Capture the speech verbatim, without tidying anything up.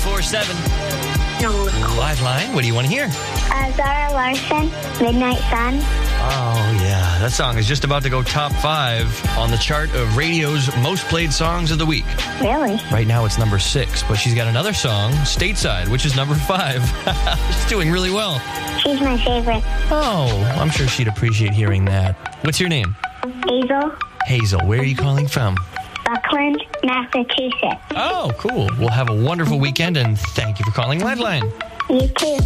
ninety-four seven. Liveline, what do you want to hear? Uh, Zara Larson, Midnight Sun. Oh, yeah. That song is just about to go top five on the chart of radio's most played songs of the week. Really? Right now it's number six, but she's got another song, Stateside, which is number five. She's doing really well. She's my favorite. Oh, I'm sure she'd appreciate hearing that. What's your name? Hazel. Hazel. Where are you calling from? Buckland, Massachusetts. Oh, cool. We'll have a wonderful weekend, and thank you for calling Liveline. You too.